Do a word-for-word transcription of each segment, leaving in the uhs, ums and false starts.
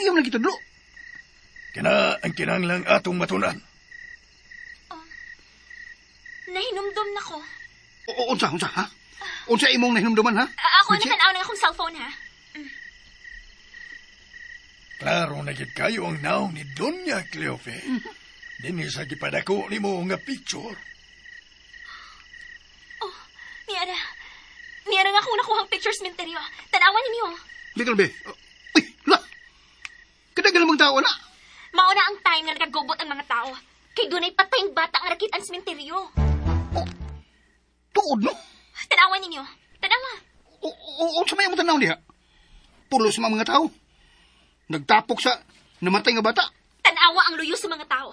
Iyam lang kita, Dlo. Kina ang kinanglang atong matunan. Oh, nahinumdum na ko. O, unsa, unsa, ha? Unsa imong nahinumduman, ha? Uh, ako na tanaw na akong cellphone, ha? Mm. Klaro na gid kayo ang naong ni Doña Cleofe. Mm-hmm. Dini sa gipadako ni mo nga picture. Oh, niyara. Niyara nga kung nakuha ang picture cementerio. Tanawan ninyo. Di ka na, be. Uy, la! Kadagan namang tao na. Mauna ang time na nagagobot ang mga tao. Kay dunay patayng bata nga nakita ang sementeryo. Oh, tuod, no? Tanawan ninyo. Tanawa. O, o, o, sa may ang tanaw niya? Pulos sa mga tao. Nagtapok sa namatay nga bata. Tanawa ang luyo sa mga tao.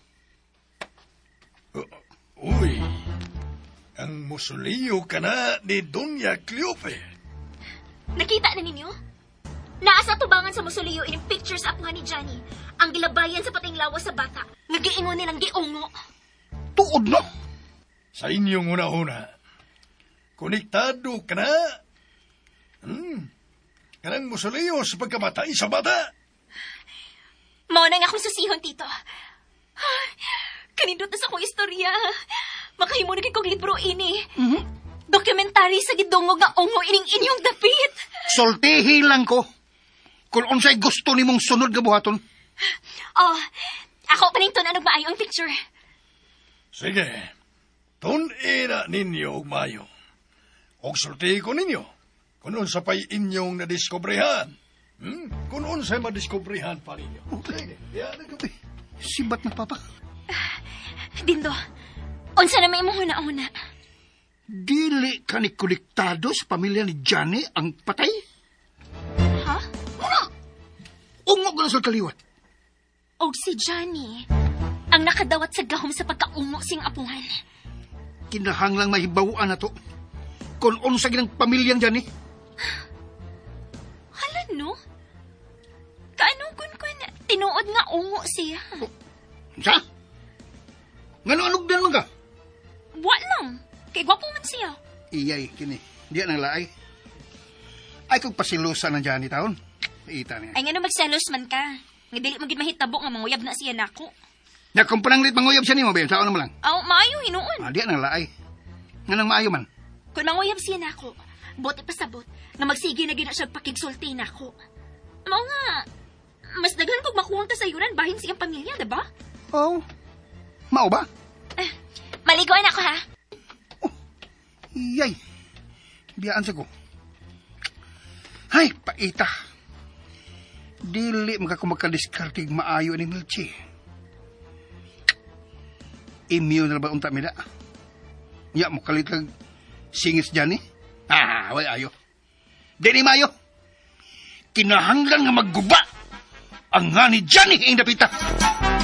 Uh, uy, ang musuliyo ka na ni Doña Cleofe. Nakita na ninyo? Naasa tubangan sa musuliyo ining pictures up nga ni Johnny. Ang gilabayan sa pating lawas sa bata. Nagiingon nilang giungo. Tuod, no? Sa inyong una-una, konektado ka na? Hmm, kanang musuliyo sa pagkamatay sa bata. Mao na nga akong susihon, Tito. Kanindot na sa akong istorya. Makahimo na kong libro ini. Mm-hmm. Dokumentary sa gidungog nga ungo ining inyong dapit. Soltihi lang ko. Kung unsay gusto ni mong sunod nga buhaton. Oh, ako pa rin to na nagmaayo ang picture. Sige, tun-ina ninyo mayo. Og sultihi ko ninyo. Kung unsa pa'y inyong nadiskobrehan. Hmm? Kung unsay madiskobrehan pa ninyo. Okay. Sibat na, Papa. Dindo, unsa na may mong una-una? Dili ka ni konektado sa pamilya ni Johnny ang patay? Ha? Ano? Ungog na sa kaliwat. O si Johnny, ang nakadawat sa gahom sa pagkaungo sing apuhan. Kinahanglang mahibawaan na to. Kung unsa ginang pamilyang Johnny. Hala, no? Kaanong kun kun tinuod nga ungo siya? Oh, sa? Ngano anugdan man ka? Wa lang. Kay gwapo man siya. Iyay, kini. Diyan ang laay. Ay, kung pasilusan ng Johnny taon. Iita niya. Ay nga na magselos man ka. Nga dili mo gid mahitabo nga manguyab na siya nako. Na kung pananglit manguyab siya ni mo, Ben, taon naman lang. Aw, maayo hinuon. Ah, diyan ang laay. Nga nang maayo man. Kung manguyab siya nako, bote pasabot nga magsige na gina siya pakigsulti nako. Mao nga, mas daghan kog makuhang kasayuran bahin siyang pamilya, diba? Oh, mao ba? Eh, maligoan ako ha. Iyay, biyaan sa ko. Hay, paita. Dili mga kumakadiskartig maayo ni Milchi. Immune na ba unta mida? Ya mo kalit lang singis dyan eh. Ah, way ayo. Dili mayo. Kinahanglan nga magguba ang nga ni Johnny ang dapita.